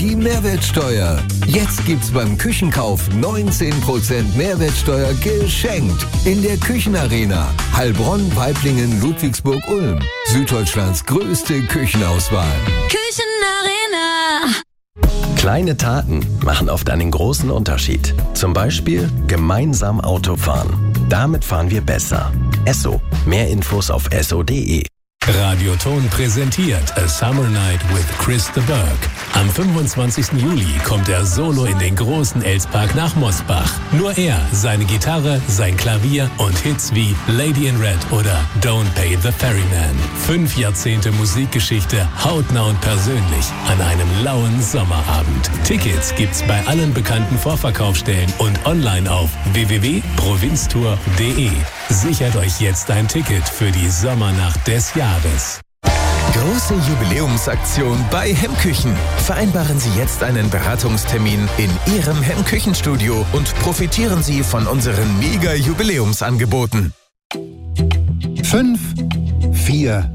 die Mehrwertsteuer. Jetzt gibt's beim Küchenkauf 19% Mehrwertsteuer geschenkt. In der Küchenarena. Heilbronn, Waiblingen, Ludwigsburg, Ulm. Süddeutschlands größte Küchenauswahl. Küchenarena. Kleine Taten machen oft einen großen Unterschied. Zum Beispiel gemeinsam Auto fahren. Damit fahren wir besser. Esso. Mehr Infos auf esso.de. Radioton präsentiert A Summer Night with Chris de Burgh. Am 25. Juli kommt er solo in den großen Elspark nach Mosbach. Nur er, seine Gitarre, sein Klavier und Hits wie Lady in Red oder Don't Pay the Ferryman. 5 Jahrzehnte Musikgeschichte, hautnah und persönlich an einem lauen Sommerabend. Tickets gibt's bei allen bekannten Vorverkaufsstellen und online auf www.provinztour.de. Sichert euch jetzt ein Ticket für die Sommernacht des Jahres. Große Jubiläumsaktion bei Hemmküchen. Vereinbaren Sie jetzt einen Beratungstermin in Ihrem Hemmküchenstudio und profitieren Sie von unseren Mega-Jubiläumsangeboten. 5, 4,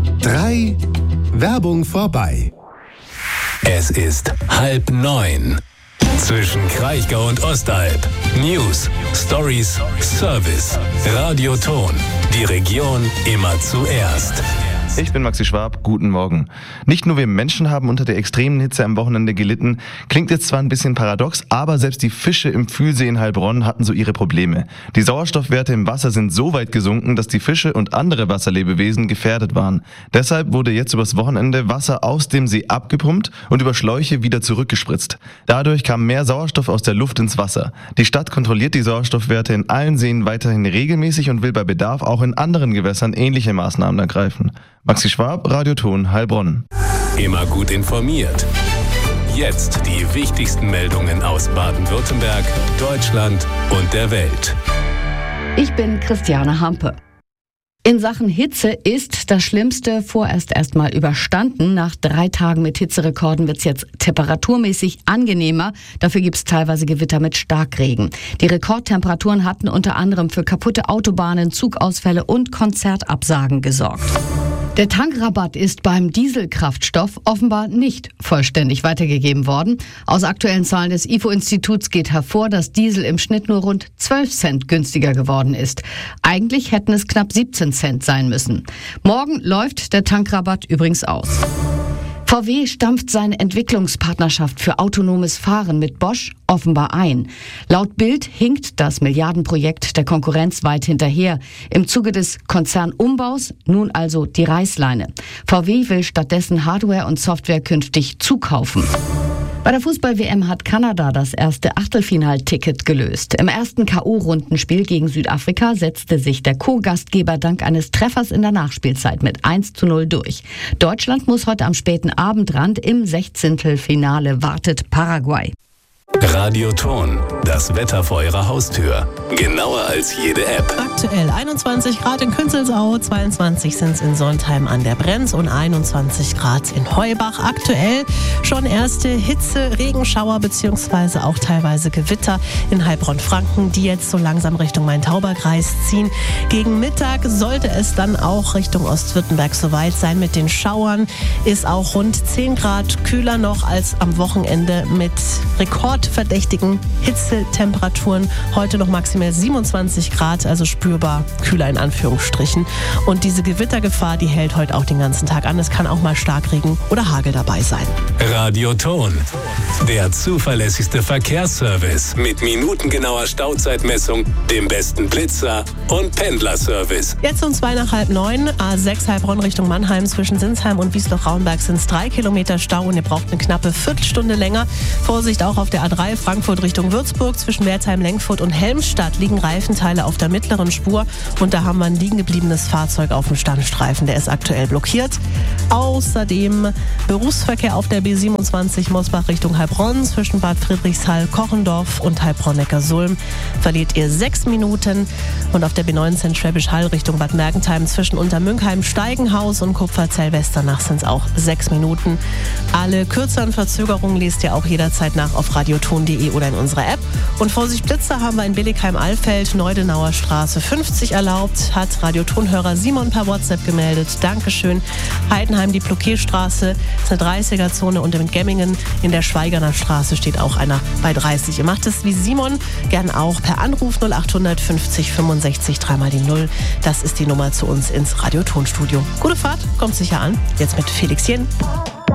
3, Werbung vorbei. Es ist 8:30. Zwischen Kraichgau und Ostalb. News, Stories, Service. Radioton. Die Region immer zuerst. Ich bin Maxi Schwab, guten Morgen. Nicht nur wir Menschen haben unter der extremen Hitze am Wochenende gelitten. Klingt jetzt zwar ein bisschen paradox, aber selbst die Fische im Fühlsee in Heilbronn hatten so ihre Probleme. Die Sauerstoffwerte im Wasser sind so weit gesunken, dass die Fische und andere Wasserlebewesen gefährdet waren. Deshalb wurde jetzt übers Wochenende Wasser aus dem See abgepumpt und über Schläuche wieder zurückgespritzt. Dadurch kam mehr Sauerstoff aus der Luft ins Wasser. Die Stadt kontrolliert die Sauerstoffwerte in allen Seen weiterhin regelmäßig und will bei Bedarf auch in anderen Gewässern ähnliche Maßnahmen ergreifen. Maxi Schwab, Radioton, Heilbronn. Immer gut informiert. Jetzt die wichtigsten Meldungen aus Baden-Württemberg, Deutschland und der Welt. Ich bin Christiane Hampe. In Sachen Hitze ist das Schlimmste vorerst erstmal überstanden. Nach 3 Tagen mit Hitzerekorden wird es jetzt temperaturmäßig angenehmer. Dafür gibt es teilweise Gewitter mit Starkregen. Die Rekordtemperaturen hatten unter anderem für kaputte Autobahnen, Zugausfälle und Konzertabsagen gesorgt. Der Tankrabatt ist beim Dieselkraftstoff offenbar nicht vollständig weitergegeben worden. Aus aktuellen Zahlen des IFO-Instituts geht hervor, dass Diesel im Schnitt nur rund 12 Cent günstiger geworden ist. Eigentlich hätten es knapp 17 Cent sein müssen. Morgen läuft der Tankrabatt übrigens aus. VW stampft seine Entwicklungspartnerschaft für autonomes Fahren mit Bosch offenbar ein. Laut Bild hinkt das Milliardenprojekt der Konkurrenz weit hinterher. Im Zuge des Konzernumbaus nun also die Reißleine. VW will stattdessen Hardware und Software künftig zukaufen. Bei der Fußball-WM hat Kanada das erste Achtelfinalticket gelöst. Im ersten K.O.-Rundenspiel gegen Südafrika setzte sich der Co-Gastgeber dank eines Treffers in der Nachspielzeit mit 1:0 durch. Deutschland muss heute am späten Abendrand im 16. wartet Paraguay. Radioton, das Wetter vor Ihrer Haustür. Genauer als jede App. Aktuell 21 Grad in Künzelsau, 22 sind es in Sontheim an der Brenz und 21 Grad in Heubach. Aktuell schon erste Hitze, Regenschauer bzw. auch teilweise Gewitter in Heilbronn-Franken, die jetzt so langsam Richtung Main-Tauber-Kreis ziehen. Gegen Mittag sollte es dann auch Richtung Ostwürttemberg soweit sein mit den Schauern. Ist auch rund 10 Grad kühler noch als am Wochenende mit rekordverdächtigen Hitzetemperaturen. Heute noch maximal 27 Grad, also spürbar kühler in Anführungsstrichen. Und diese Gewittergefahr, die hält heute auch den ganzen Tag an. Es kann auch mal Starkregen oder Hagel dabei sein. Radioton, der zuverlässigste Verkehrsservice mit minutengenauer Stauzeitmessung, dem besten Blitzer und Pendlerservice. Jetzt um 8:45, A6 Heilbronn Richtung Mannheim. Zwischen Sinsheim und Wiesloch-Raunberg sind es 3 Kilometer Stau und ihr braucht eine knappe Viertelstunde länger. Vorsicht auch auf der A3 Frankfurt Richtung Würzburg. Zwischen Wertheim-Lenkfurt und Helmstadt liegen Reifenteile auf der mittleren Spur und da haben wir ein liegen gebliebenes Fahrzeug auf dem Standstreifen. Der ist aktuell blockiert. Außerdem Berufsverkehr auf der B27 Mosbach Richtung Heilbronn. Zwischen Bad Friedrichshall, Kochendorf und Heilbronn-Neckarsulm verliert ihr 6 Minuten. Und auf der B19 Schwäbisch Hall Richtung Bad Mergentheim zwischen Untermünkheim, Steigenhaus und Kupferzell-Westernach sind es auch 6 Minuten. Alle kürzeren Verzögerungen lest ihr auch jederzeit nach auf radioton.de. radioton.de oder in unserer App. Und Vorsicht Blitzer haben wir in Billigheim-Allfeld, Neudenauer Straße 50 erlaubt, hat Radiotonhörer Simon per WhatsApp gemeldet. Dankeschön. Heidenheim, die Ploquetstraße, ist eine 30er-Zone und in Gemmingen in der Schweigerner Straße steht auch einer bei 30. Ihr macht es wie Simon, gern auch per Anruf 0800 50 65 3 die 0. Das ist die Nummer zu uns ins Radiotonstudio. Gute Fahrt, kommt sicher an. Jetzt mit Felix Jen.